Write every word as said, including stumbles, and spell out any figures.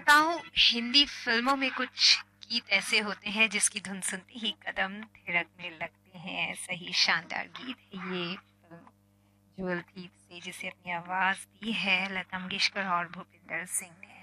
बताऊं, हिंदी फिल्मों में कुछ गीत ऐसे होते हैं जिसकी धुन सुनते ही कदम थिरकने लगते हैं। ऐसा ही शानदार गीत है ये फिल्म ज्वेल थी से, जिसे अपनी आवाज दी है लता मंगेशकर और भूपिंदर सिंह ने।